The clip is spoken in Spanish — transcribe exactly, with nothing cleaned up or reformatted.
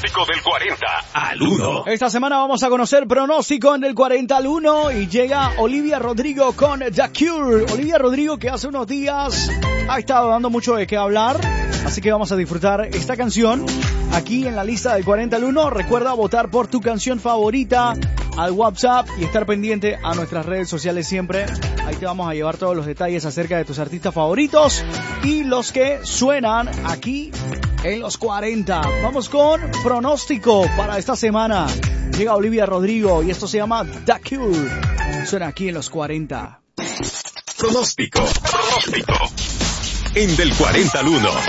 Pronóstico del cuarenta al uno. Esta semana vamos a conocer pronóstico en el cuarenta al uno y llega Olivia Rodrigo con The Cure. Olivia Rodrigo, que hace unos días ha estado dando mucho de qué hablar, así que vamos a disfrutar esta canción aquí en la lista del cuarenta al uno. Recuerda votar por tu canción favorita al WhatsApp y estar pendiente a nuestras redes sociales siempre. Ahí te vamos a llevar todos los detalles acerca de tus artistas favoritos y los que suenan aquí en los cuarenta. Vamos con pronóstico para esta semana. Llega Olivia Rodrigo y esto se llama The Cure. Suena aquí en los cuarenta. Pronóstico, pronóstico. En del cuarenta al uno.